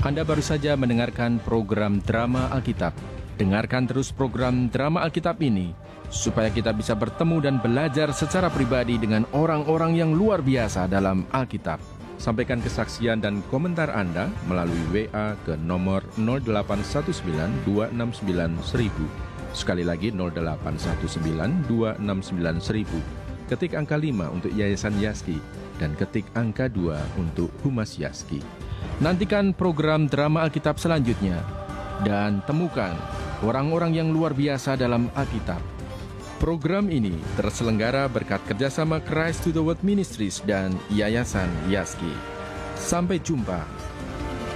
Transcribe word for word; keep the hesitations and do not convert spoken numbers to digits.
Anda baru saja mendengarkan program Drama Alkitab. Dengarkan terus program Drama Alkitab ini, supaya kita bisa bertemu dan belajar secara pribadi dengan orang-orang yang luar biasa dalam Alkitab. Sampaikan kesaksian dan komentar Anda melalui W A ke nomor nol delapan satu sembilan dua enam sembilan seribu. Sekali lagi nol delapan satu sembilan dua enam sembilan seribu. Ketik angka lima untuk Yayasan Yaski dan ketik angka dua untuk Humas Yaski. Nantikan program Drama Alkitab selanjutnya dan temukan orang-orang yang luar biasa dalam Alkitab. Program ini terselenggara berkat kerjasama Christ to the World Ministries dan Yayasan Yaski. Sampai jumpa.